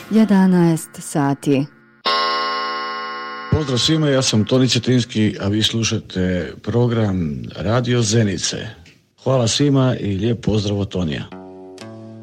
11 sati. Pozdrav svima, ja sam Toni Cetinski, a vi slušate program Radio Zenice. Hvala svima i lijep pozdrav od Tonija.